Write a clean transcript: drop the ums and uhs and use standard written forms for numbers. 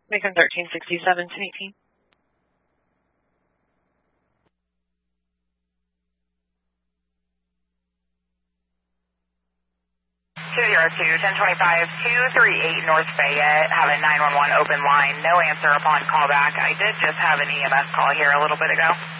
Macon 1367 to 18. (202) 1025-238 North Fayette. Have a 911 open line. No answer upon callback. I did just have an EMS call here a little bit ago.